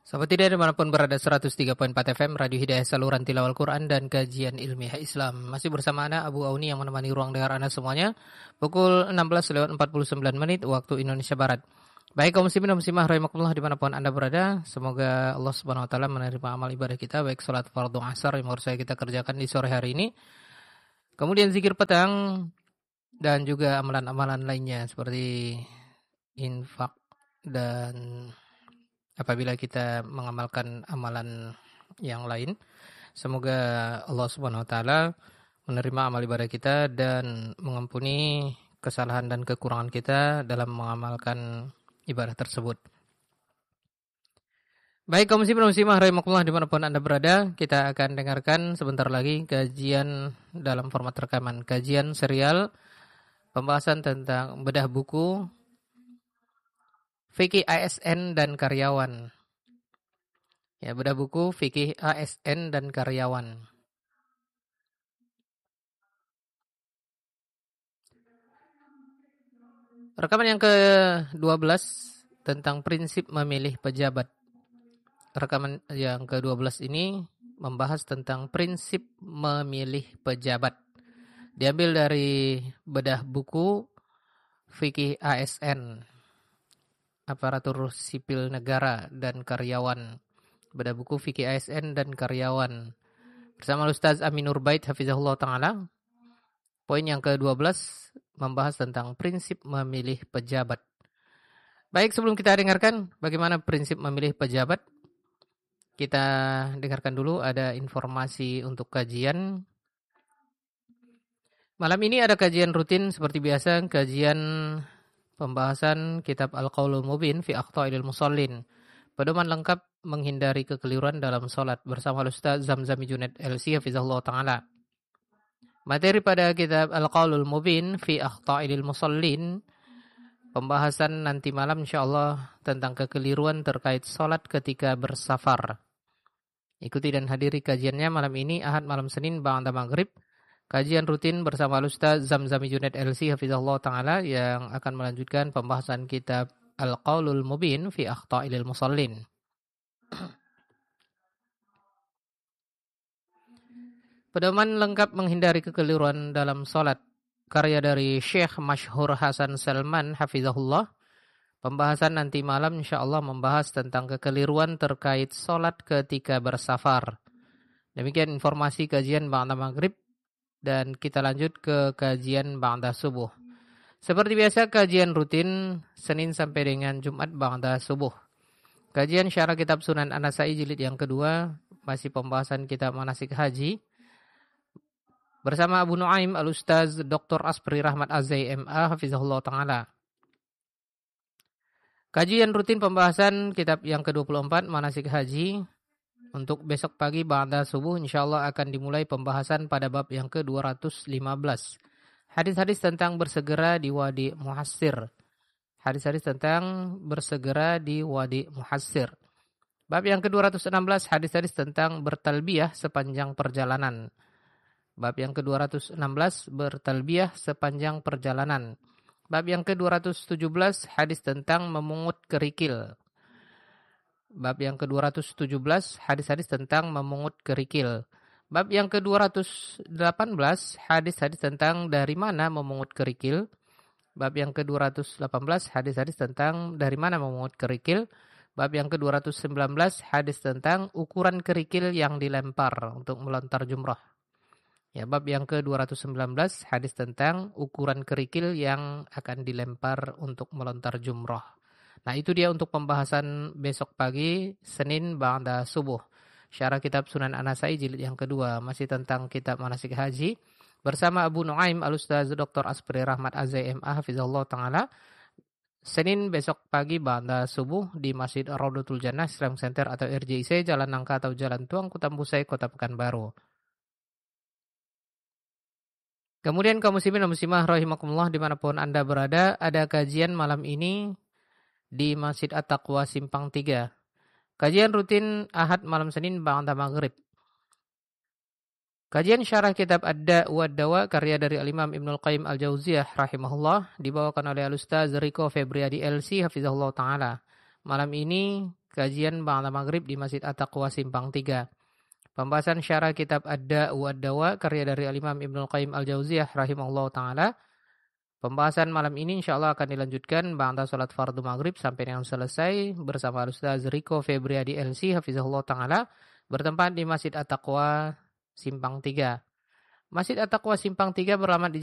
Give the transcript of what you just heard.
Sahabat Hidayah dimanapun berada 103.4 FM Radio Hidayah saluran tilawah Al-Quran dan kajian ilmiah Islam. Masih bersama Ana Abu Auni yang menemani ruang dengar Anda semuanya. Pukul 16:49 waktu Indonesia Barat. Baik kaum muslimin dan muslimah rahimakumullah dimanapun Anda berada. Semoga Allah Subhanahu Wa Taala menerima amal ibadah kita, baik salat fardhu asar yang harus kita kerjakan di sore hari ini. Kemudian zikir petang dan juga amalan-amalan lainnya seperti infak dan apabila kita mengamalkan amalan yang lain, semoga Allah Subhanahu wa taala menerima amal ibadah kita dan mengampuni kesalahan dan kekurangan kita dalam mengamalkan ibadah tersebut. Baik kaum muslimin dan muslimah rahimakumullah dimanapun Anda berada, kita akan dengarkan sebentar lagi kajian dalam format rekaman, kajian serial pembahasan tentang bedah buku Fikih ASN dan karyawan. Ya, bedah buku Fikih ASN dan karyawan. Rekaman yang ke-12 tentang prinsip memilih pejabat. Rekaman yang ke-12 ini membahas tentang prinsip memilih pejabat. Diambil dari bedah buku Fikih ASN, Aparatur Sipil Negara dan Karyawan. Bedah buku Fikih ASN dan Karyawan. Bersama Ustaz Aminur Bait hafizahullah ta'ala. Poin yang ke-12 membahas tentang prinsip memilih pejabat. Baik, sebelum kita dengarkan bagaimana prinsip memilih pejabat, kita dengarkan dulu ada informasi untuk kajian. Malam ini ada kajian rutin seperti biasa, kajian pembahasan kitab Al-Qaulul Mubin fi Akhta'il Musallin. Pedoman lengkap menghindari kekeliruan dalam salat bersama Ustaz Zamzami Junaid LC hafizahullah taala. Materi pada kitab Al-Qaulul Mubin fi Akhta'il Musallin, pembahasan nanti malam insyaallah tentang kekeliruan terkait salat ketika bersafar. Ikuti dan hadiri kajiannya malam ini Ahad malam Senin ba'da maghrib. Kajian rutin bersama Ustaz Zamzami Junaid LC hafizahullah ta'ala yang akan melanjutkan pembahasan kitab Al-Qaulul Mubin fi Akhta'il Musallin. Pedoman lengkap menghindari kekeliruan dalam salat, karya dari Syekh Masyhur Hasan Salman hafizahullah. Pembahasan nanti malam insyaallah membahas tentang kekeliruan terkait salat ketika bersafar. Demikian informasi kajian ba'da maghrib. Dan kita lanjut ke kajian ba'da subuh. Seperti biasa kajian rutin Senin sampai dengan Jumat ba'da subuh. Kajian syarah kitab Sunan An-Nasa'i jilid yang kedua, masih pembahasan kitab manasik haji bersama Abu Nuaim Al-Ustaz Dr. Asbri Rahmat Az-Zai MA hafizahullah ta'ala. Kajian rutin pembahasan kitab yang ke-24 manasik haji untuk besok pagi ba'da subuh insyaallah akan dimulai pembahasan pada bab yang ke-215. Hadis-hadis tentang bersegera di Wadi Muhassir. Hadis-hadis tentang bersegera di Wadi Muhassir. Bab yang ke-216 hadis-hadis tentang bertalbiyah sepanjang perjalanan. Bab yang ke-216 bertalbiyah sepanjang perjalanan. Bab yang ke-217 hadis tentang memungut kerikil. Bab yang ke-217 hadis-hadis tentang memungut kerikil. Bab yang ke-218 hadis-hadis tentang dari mana memungut kerikil. Bab yang ke-218 hadis-hadis tentang dari mana memungut kerikil. Bab yang ke-219 hadis tentang ukuran kerikil yang dilempar untuk melontar jumrah. Ya, bab yang ke-219 hadis tentang ukuran kerikil yang akan dilempar untuk melontar jumrah. Nah, itu dia untuk pembahasan besok pagi Senin ba'da subuh. Syarah kitab Sunan An-Nasa'i jilid yang kedua, masih tentang kitab manasik haji bersama Abu Nuaim Al-Ustaz Dr. Asbri Rahmat Az-Zai MA hafizahullah taala. Senin besok pagi ba'da subuh di Masjid Raudatul Jannah Islam Center atau RJIC, Jalan Nangka atau Jalan Tuang, Kutambusai, Kota Pekanbaru. Kemudian kaum muslimin dan muslimah rahimakumullah dimanapun Anda berada, ada kajian malam ini di Masjid At-Taqwa Simpang 3. Kajian rutin Ahad malam Senin ba'da maghrib. Kajian syarah kitab Ad-Da' wa Ad-Dawa karya dari Al-Imam Ibnul Qayyim Al-Jauziyah rahimahullah dibawakan oleh Al-Ustaz Riko Febriadi LC hafizahullah ta'ala. Malam ini kajian ba'da maghrib di Masjid At-Taqwa Simpang 3. Pembahasan syarah kitab Ad-Da'u Ad-Dawa karya dari Al-Imam Ibnul Qayyim Al-Jauziyah rahimahullah ta'ala. Pembahasan malam ini insyaallah akan dilanjutkan ba'da salat fardu maghrib sampai dengan selesai bersama Ustaz Riko Febriadi LC hafizahullah ta'ala bertempat di Masjid At-Taqwa Simpang 3. Masjid At-Taqwa Simpang 3 beralamat di